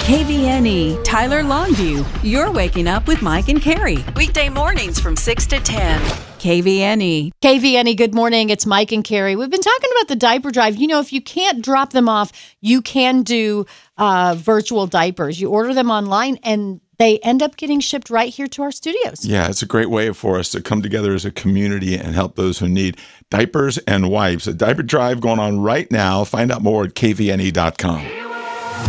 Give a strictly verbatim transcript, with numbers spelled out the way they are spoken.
K V N E, Tyler Longview. You're waking up with Mike and Carrie. Weekday mornings from six to ten. K V N E. K V N E, good morning. It's Mike and Carrie. We've been talking about the diaper drive. You know, if you can't drop them off, you can do uh, virtual diapers. You order them online and they end up getting shipped right here to our studios. Yeah, it's a great way for us to come together as a community and help those who need diapers and wipes. A diaper drive going on right now. Find out more at K V N E dot com.